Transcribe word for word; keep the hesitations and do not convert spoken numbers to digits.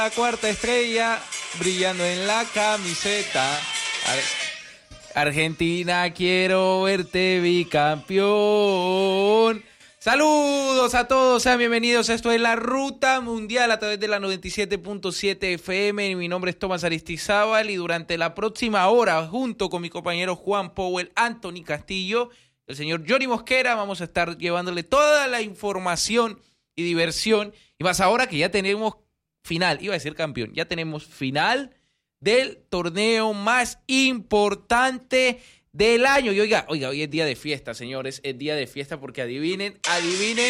La cuarta estrella brillando en la camiseta. Ar- Argentina, quiero verte bicampeón. Saludos a todos, sean bienvenidos. Esto es La Ruta Mundial a través de la noventa y siete punto siete F M. Mi nombre es Tomás Aristizábal y durante la próxima hora, junto con mi compañero Juan Powell, Anthony Castillo, el señor Johnny Mosquera, vamos a estar llevándole toda la información y diversión. Y más ahora que ya tenemos final, iba a decir campeón, ya tenemos final del torneo más importante del año. Y oiga, oiga, hoy es día de fiesta, señores, es día de fiesta porque adivinen, adivinen